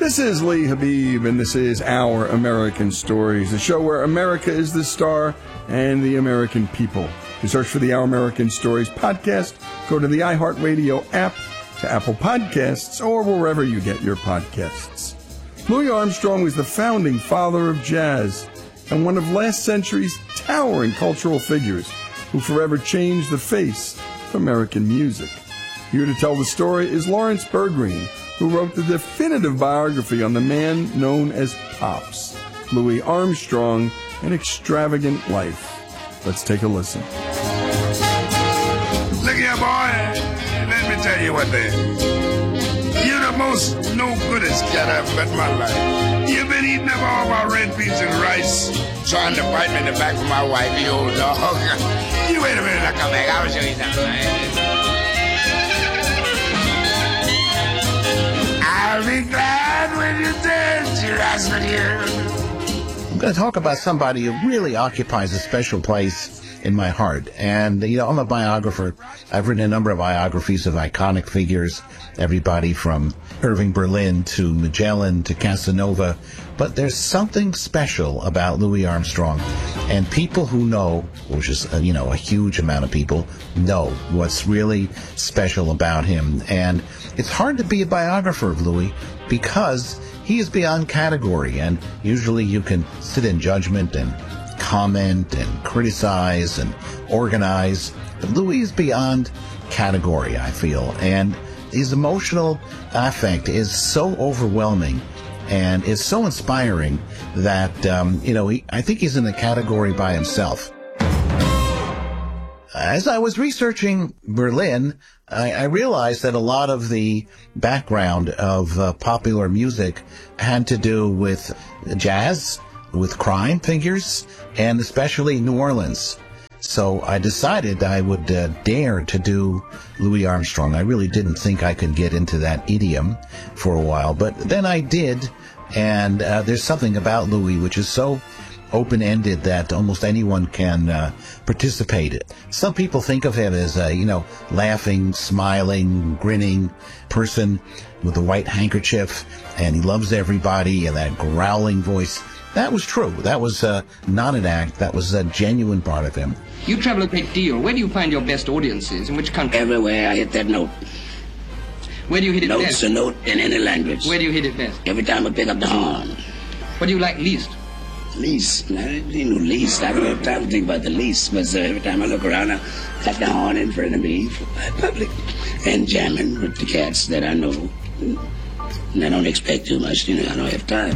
This is Lee Habib, and this is Our American Stories, a show where America is the star and the American people. To search for the Our American Stories podcast, go to the iHeartRadio app, to Apple Podcasts, or wherever you get your podcasts. Louis Armstrong was the founding father of jazz and one of last century's towering cultural figures who forever changed the face of American music. Here to tell the story is Lawrence Bergreen, who wrote the definitive biography on the man known as Pops, Louis Armstrong, An Extravagant Life. Let's take a listen. Look here, boy. Let me tell you what you're the most no-goodest cat I've met in my life. You've been eating up all my red beans and rice, trying to bite me in the back of my wife, you old dog. You wait a minute, I'll come back. I will show you something. I'll be glad when you dance, you rascal you. I'm going to talk about somebody who really occupies a special place in my heart. And, you know, I'm a biographer. I've written a number of biographies of iconic figures, everybody from Irving Berlin to Magellan to Casanova. But there's something special about Louis Armstrong. And people who know, which is, a huge amount of people, know what's really special about him. And it's hard to be a biographer of Louis because he is beyond category. And usually you can sit in judgment and comment and criticize and organize. But Louis is beyond category, I feel. And his emotional affect is so overwhelming and is so inspiring that, I think he's in a category by himself. As I was researching Berlin, I realized that a lot of the background of popular music had to do with jazz, with crime figures, and especially New Orleans. So I decided I would dare to do Louis Armstrong. I really didn't think I could get into that idiom for a while, but then I did, and there's something about Louis which is so open-ended that almost anyone can participate. Some people think of him as a, laughing, smiling, grinning person with a white handkerchief, and he loves everybody, and that growling voice. That was true. That was not an act. That was a genuine part of him. You travel a great deal. Where do you find your best audiences? In which country? Everywhere I hit that note. Where do you hit it Note's best? a note in any language. Where do you hit it best? Every time I pick up the horn. What do you like least? Least? I ain't no least. I don't have time to think about the least. But every time I look around, I got the horn in front of me for my public. And jamming with the cats that I know. And I don't expect too much. I don't have time.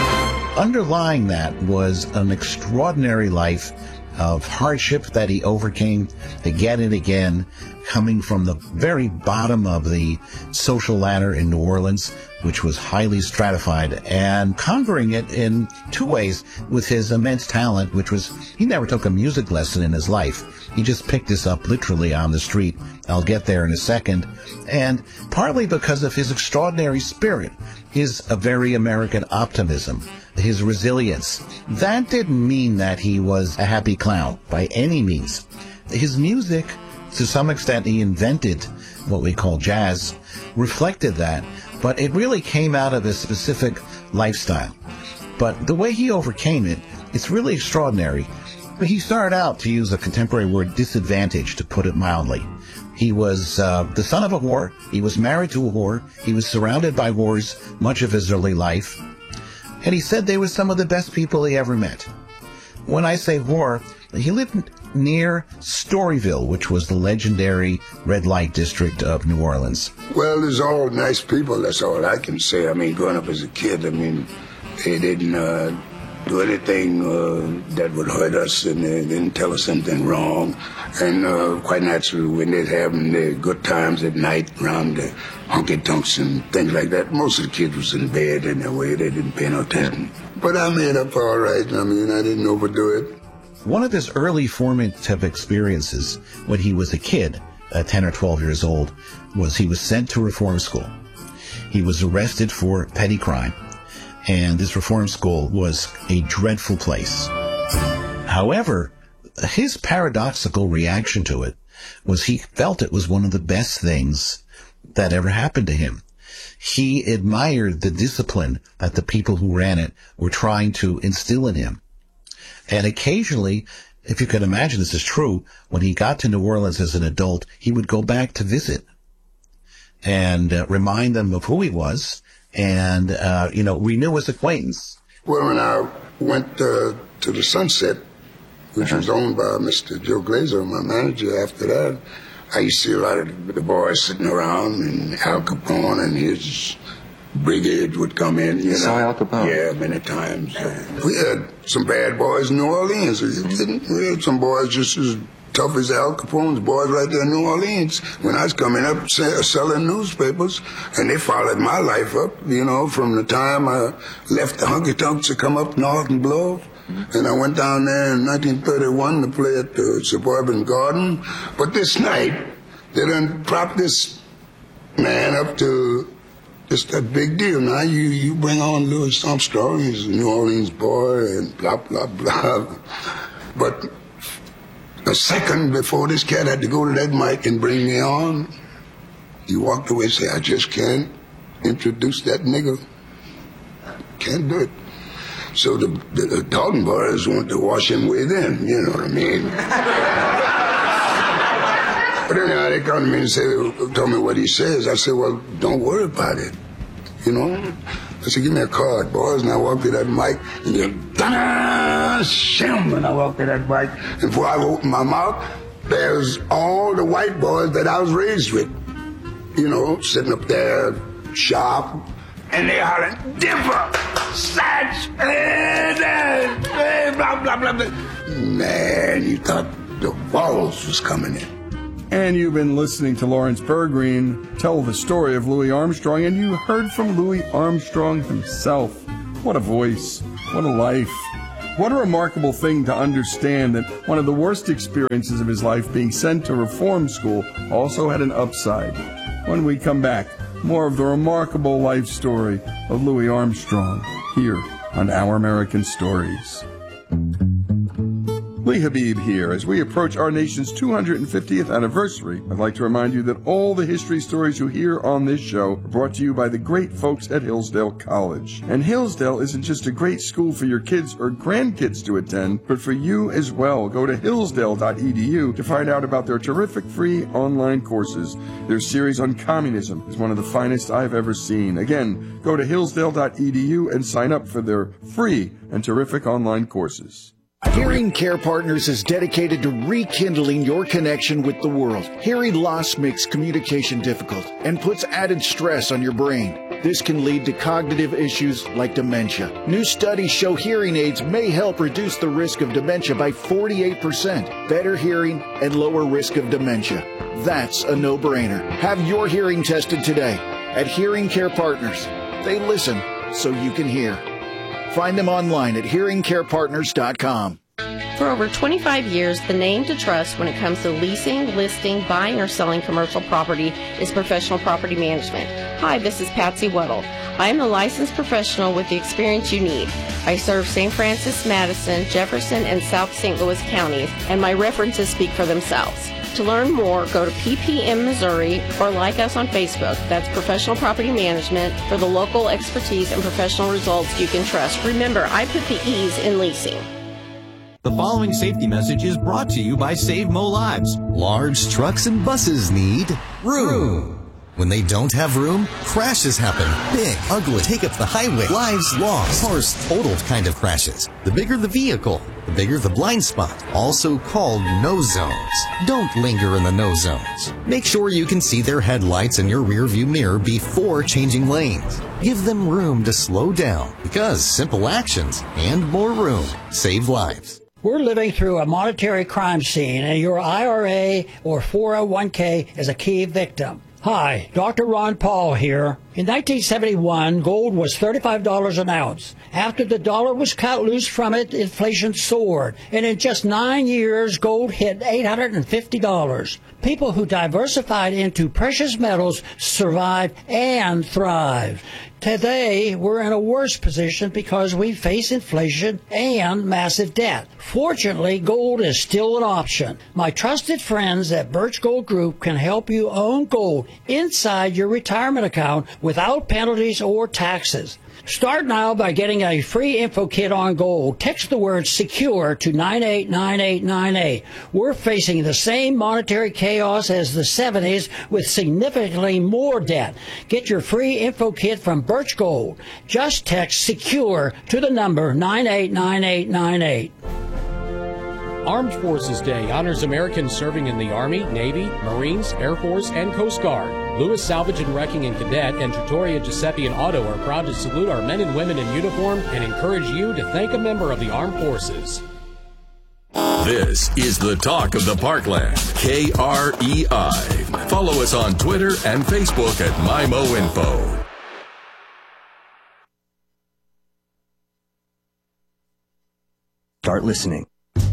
Underlying that was an extraordinary life of hardship that he overcame again and again, coming from the very bottom of the social ladder in New Orleans, which was highly stratified, and conquering it in two ways with his immense talent, which was he never took a music lesson in his life. He just picked this up literally on the street. I'll get there in a second. And partly because of his extraordinary spirit, his very American optimism, his resilience. That didn't mean that he was a happy clown by any means. His music, to some extent, he invented what we call jazz, reflected that, but it really came out of a specific lifestyle. But the way he overcame it, it's really extraordinary. He started out, to use a contemporary word, disadvantaged, to put it mildly. He was the son of a whore. He was married to a whore. He was surrounded by whores much of his early life. And he said they were some of the best people he ever met. When I say whore, he lived near Storyville, which was the legendary red light district of New Orleans. Well, there's all nice people, that's all I can say. Growing up as a kid, they didn't do anything that would hurt us, and they didn't tell us something wrong. And quite naturally, when they're having their good times at night around the honky-tonks and things like that, most of the kids was in bed in their way. They didn't pay no attention. But I made up all right. I didn't overdo it. One of his early formative experiences when he was a kid, 10 or 12 years old, was he was sent to reform school. He was arrested for petty crime, and this reform school was a dreadful place. However, his paradoxical reaction to it was he felt it was one of the best things that ever happened to him. he admired the discipline that the people who ran it were trying to instill in him. And occasionally, if you can imagine this is true, when he got to New Orleans as an adult, he would go back to visit and remind them of who he was and, renew his acquaintance. Well, when I went to the Sunset, which was owned by Mr. Joe Glazer, my manager, after that, I used to see a lot of the boys sitting around, and Al Capone and his brigade would come in, you know. Saw Al Capone? Yeah, many times. We had some bad boys in New Orleans. We had some boys just as tough as Al Capone's boys right there in New Orleans. When I was coming up selling newspapers, and they followed my life up, you know, from the time I left the Honky Tonks to come up north and blow. And I went down there in 1931 to play at the Suburban Garden. But this night, they done propped this man up to just a big deal. Now you bring on Louis Armstrong, he's a New Orleans boy, and blah, blah, blah. But a second before this cat had to go to that mic and bring me on, he walked away and said, I just can't introduce that nigga. Can't do it. So the Dalton boys wanted to wash him with them, you know what I mean? But anyhow, they come to me and told me what he says. I said, well, don't worry about it, you know? I said, give me a card, boys. And I walked to that mic, and and I walked to that mic. And before I opened my mouth, there's all the white boys that I was raised with, you know, sitting up there, sharp, and they hollering, Dipper, Satch, blah, blah, blah, blah. Man, you thought the walls was coming in. And you've been listening to Lawrence Bergreen tell the story of Louis Armstrong, and you heard from Louis Armstrong himself. What a voice. What a life. What a remarkable thing to understand that one of the worst experiences of his life, being sent to reform school, also had an upside. When we come back, more of the remarkable life story of Louis Armstrong here on Our American Stories. Lee Habib here. As we approach our nation's 250th anniversary, I'd like to remind you that all the history stories you hear on this show are brought to you by the great folks at Hillsdale College. And Hillsdale isn't just a great school for your kids or grandkids to attend, but for you as well. Go to hillsdale.edu to find out about their terrific free online courses. Their series on communism is one of the finest I've ever seen. Again, go to hillsdale.edu and sign up for their free and terrific online courses. Hearing Care Partners is dedicated to rekindling your connection with the world. Hearing loss makes communication difficult and puts added stress on your brain. This can lead to cognitive issues like dementia. New studies show hearing aids may help reduce the risk of dementia by 48%, better hearing and lower risk of dementia. That's a no-brainer. Have your hearing tested today at Hearing Care Partners. They listen so you can hear. Find them online at hearingcarepartners.com. For over 25 years, the name to trust when it comes to leasing, listing, buying, or selling commercial property is Professional Property Management. Hi, this is Patsy Weddle. I am the licensed professional with the experience you need. I serve St. Francis, Madison, Jefferson, and South St. Louis counties, and my references speak for themselves. To learn more, go to PPM Missouri or like us on Facebook. That's Professional Property Management for the local expertise and professional results you can trust. Remember, I put the E's in leasing. The following safety message is brought to you by Save Mo Lives. Large trucks and buses need room. When they don't have room, crashes happen. Big, ugly, take up the highway, lives lost, cars totaled kind of crashes. The bigger the vehicle, the bigger the blind spot, also called no zones. Don't linger in the no zones. Make sure you can see their headlights in your rearview mirror before changing lanes. Give them room to slow down, because simple actions and more room save lives. We're living through a monetary crime scene, and your IRA or 401k is a key victim. Hi, Dr. Ron Paul here. In 1971, gold was $35 an ounce. After the dollar was cut loose from it, inflation soared. And in just 9 years, gold hit $850. People who diversified into precious metals survived and thrived. Today, we're in a worse position because we face inflation and massive debt. Fortunately, gold is still an option. My trusted friends at Birch Gold Group can help you own gold inside your retirement account without penalties or taxes. Start now by getting a free info kit on gold. Text the word SECURE to 989898. We're facing the same monetary chaos as the 70s with significantly more debt. Get your free info kit from Birch Gold. Just text SECURE to the number 989898. Armed Forces Day honors Americans serving in the Army, Navy, Marines, Air Force, and Coast Guard. Lewis Salvage and Wrecking and Cadet and Trattoria Giuseppe and Auto are proud to salute our men and women in uniform and encourage you to thank a member of the Armed Forces. This is the talk of the Parkland, KREI. Follow us on Twitter and Facebook at MyMoInfo. Start listening.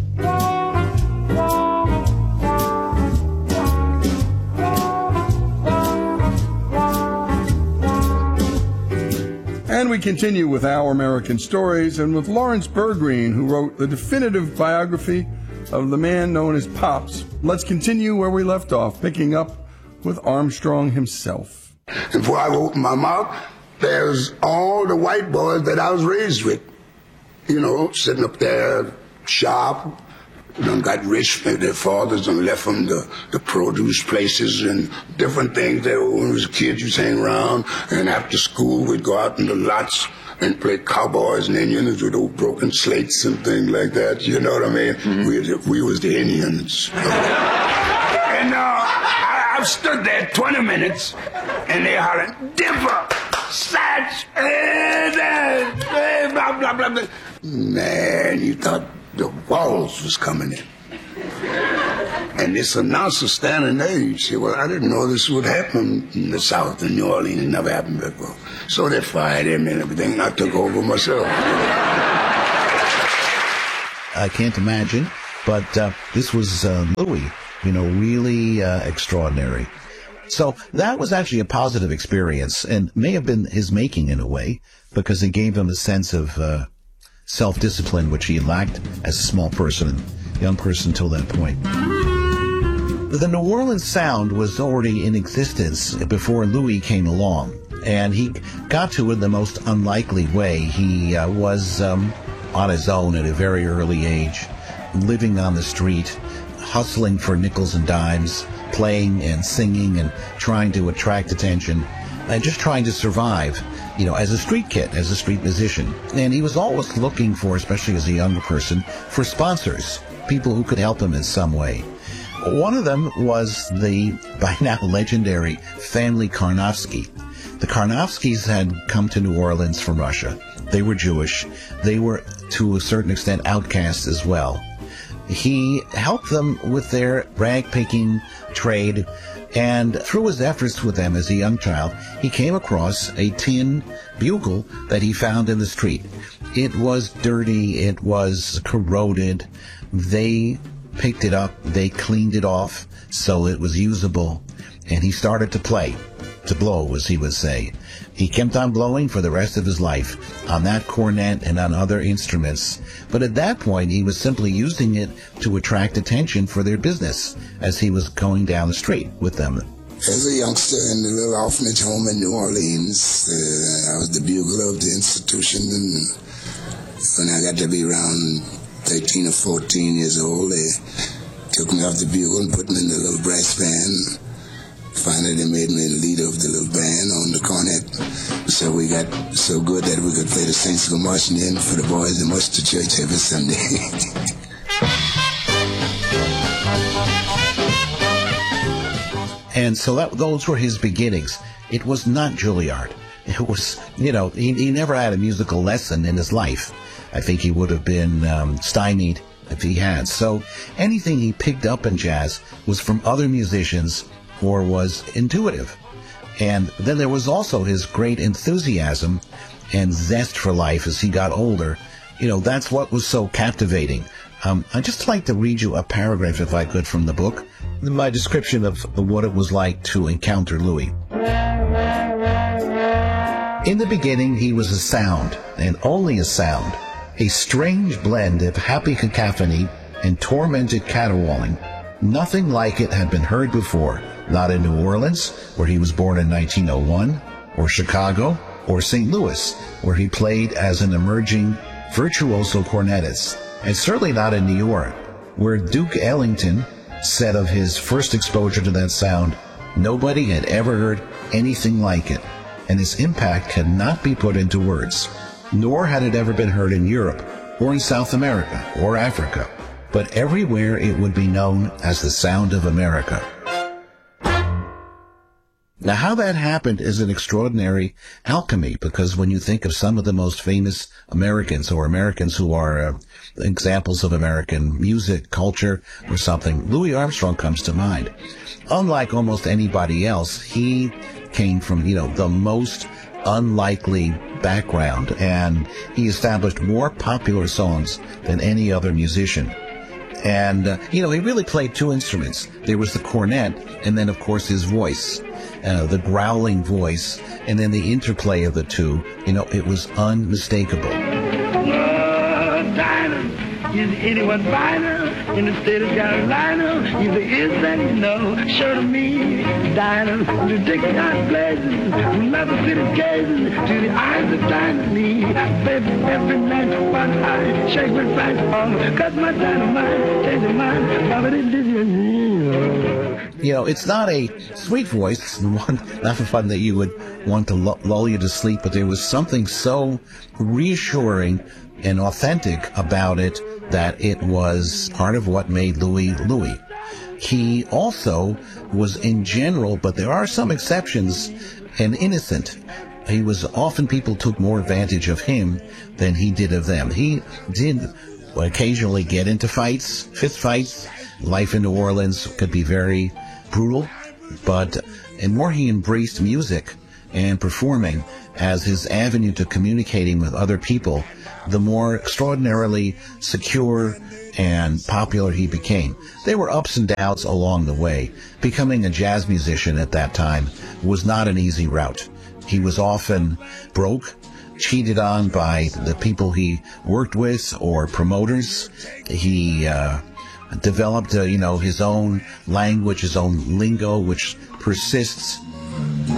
And we continue with Our American Stories and with Lawrence Bergreen, who wrote the definitive biography of the man known as Pops. Let's continue where we left off, picking up with Armstrong himself. And before I opened my mouth, there's all the white boys that I was raised with. You know, sitting up there, sharp, done got rich, maybe their fathers and left them the produce places and different things. That when we was kids, you hang around, and after school, we'd go out in the lots and play cowboys and Indians with old broken slates and things like that. You know what I mean? Mm-hmm. We was the Indians. And I've stood there 20 minutes, and they hollering, Dipper, Satch, blah, blah, blah, blah. Man, you thought the walls was coming in. And this announcer standing there, you say, well, I didn't know this would happen in the South, in New Orleans. It never happened before. So they fired him and everything, and I took over myself. I can't imagine, but this was Louis, really extraordinary. So that was actually a positive experience and may have been his making in a way, because it gave him a sense of self-discipline, which he lacked as a small person, young person till that point. The New Orleans sound was already in existence before Louis came along, and he got to it in the most unlikely way. He was on his own at a very early age, living on the street, hustling for nickels and dimes, playing and singing and trying to attract attention, and just trying to survive, as a street kid, as a street musician. And he was always looking for, especially as a younger person, for sponsors, people who could help him in some way. One of them was the, by now, legendary family Karnofsky. The Karnofskys had come to New Orleans from Russia. They were Jewish. They were, to a certain extent, outcasts as well. He helped them with their rag-picking trade, and through his efforts with them as a young child, he came across a tin bugle that he found in the street. It was dirty, it was corroded. They picked it up, they cleaned it off so it was usable, and he started to play, to blow, as he would say. He kept on blowing for the rest of his life on that cornet and on other instruments, but at that point he was simply using it to attract attention for their business as he was going down the street with them. As a youngster in the little orphanage home in New Orleans, I was the bugle of the institution, and when I got to be around 13 or 14 years old, they took me off the bugle and put me in the little brass band. Finally, they made me the leader of the little band on the cornet. So we got so good that we could play the Saints Go Marching In for the boys that march to church every Sunday. And so those were his beginnings. It was not Juilliard. It was, he never had a musical lesson in his life. I think he would have been stymied if he had. So anything he picked up in jazz was from other musicians or was intuitive. And then there was also his great enthusiasm and zest for life as he got older. That's what was so captivating. I'd just like to read you a paragraph, if I could, from the book, my description of what it was like to encounter Louis. In the beginning, he was a sound, and only a sound, a strange blend of happy cacophony and tormented caterwauling. Nothing like it had been heard before, not in New Orleans, where he was born in 1901, or Chicago, or St. Louis, where he played as an emerging virtuoso cornetist. And certainly not in New York, where Duke Ellington said of his first exposure to that sound, nobody had ever heard anything like it, and its impact cannot be put into words. Nor had it ever been heard in Europe, or in South America, or Africa, but everywhere it would be known as the sound of America. Now, how that happened is an extraordinary alchemy, because when you think of some of the most famous Americans, or Americans who are examples of American music, culture, or something, Louis Armstrong comes to mind. Unlike almost anybody else, he came from, the most unlikely background, and he established more popular songs than any other musician. And, he really played two instruments. There was the cornet, and then, of course, his voice. The growling voice, and then the interplay of the two, it was unmistakable. Is anyone finer in the state of Carolina? If there is, then show to me. Dinah, to take out blazing, from Mother City gazing, to the eyes of dynamite. Baby, every night, one eye, shake with flash on, cut my dynamite, change your mind, it's not a sweet voice, not for fun that you would want to lull you to sleep, but there was something so reassuring and authentic about it that it was part of what made Louis Louis. He also was, in general, but there are some exceptions, an innocent. He was often, people took more advantage of him than he did of them. He did occasionally get into fights, fist fights. Life in New Orleans could be very brutal, but the more he embraced music and performing as his avenue to communicating with other people, the more extraordinarily secure and popular he became. There were ups and downs along the way. Becoming a jazz musician at that time was not an easy route. He was often broke, cheated on by the people he worked with or promoters. He developed, his own language, his own lingo, which persists